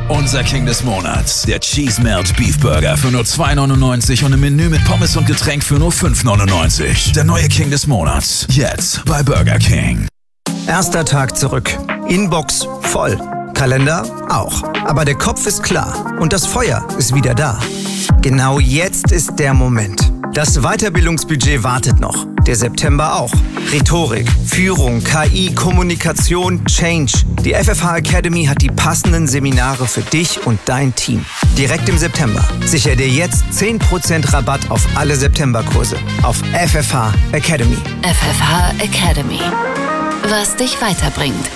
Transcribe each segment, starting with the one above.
Unser King des Monats. Der Cheese Melt Beef Burger für nur 2,99 und im Menü mit Pommes und Getränk für nur 5,99. Der neue King des Monats. Jetzt bei Burger King. Erster Tag zurück. Inbox voll. Kalender auch. Aber der Kopf ist klar und das Feuer ist wieder da. Genau jetzt ist der Moment. Das Weiterbildungsbudget wartet noch. Der September auch. Rhetorik, Führung, KI, Kommunikation, Change. Die FFH Academy hat die passenden Seminare für dich und dein Team. Direkt im September. Sicher dir jetzt 10% Rabatt auf alle Septemberkurse. Auf FFH Academy. FFH Academy. Was dich weiterbringt.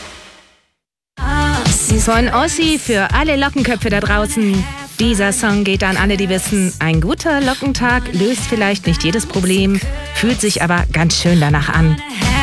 Von Ossi für alle Lockenköpfe da draußen. Dieser Song geht an alle, die wissen, ein guter Lockentag löst vielleicht nicht jedes Problem, fühlt sich aber ganz schön danach an.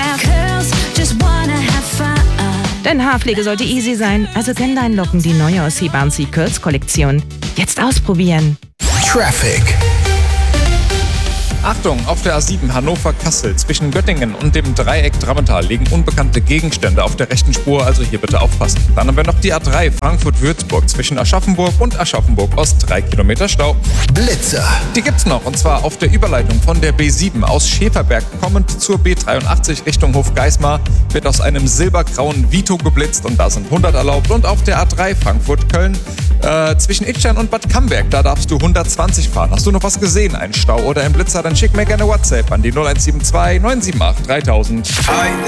Denn Haarpflege sollte easy sein, also gönn deinen Locken die neue Ossi Bouncy Curls Kollektion. Jetzt ausprobieren. Traffic. Achtung, auf der A7 Hannover-Kassel zwischen Göttingen und dem Dreieck Drammental liegen unbekannte Gegenstände auf der rechten Spur, also hier bitte aufpassen. Dann haben wir noch die A3 Frankfurt-Würzburg zwischen Aschaffenburg und Aschaffenburg-Ost, 3 Kilometer Stau. Blitzer. Die gibt's noch, und zwar auf der Überleitung von der B7 aus Schäferberg kommend zur B83 Richtung Hofgeismar wird aus einem silbergrauen Vito geblitzt und da sind 100 erlaubt. Und auf der A3 Frankfurt-Köln zwischen Itstein und Bad Camberg, da darfst du 120 fahren. Hast du noch was gesehen, einen Stau oder einen Blitzer, dann schick mir gerne WhatsApp an die 0172 978 3000. Hi,